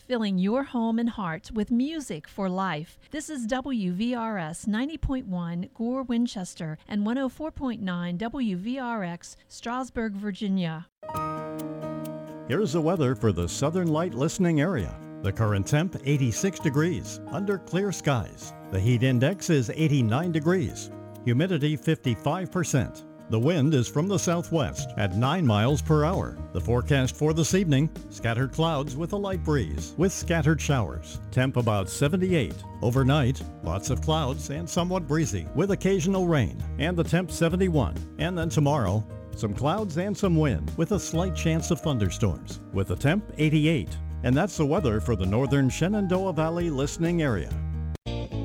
filling your home and heart with music for life. This is WVRS 90.1 Gore, Winchester, and 104.9 WVRX, Strasburg, Virginia. Here's the weather for the Southern Light listening area. The current temp 86 degrees under clear skies. The heat index is 89 degrees. Humidity 55%. The wind is from the southwest at 9 miles per hour. The forecast for this evening, scattered clouds with a light breeze with scattered showers. Temp about 78. Overnight, lots of clouds and somewhat breezy with occasional rain. And the temp 71. And then tomorrow, some clouds and some wind with a slight chance of thunderstorms with a temp 88. And that's the weather for the northern Shenandoah Valley listening area.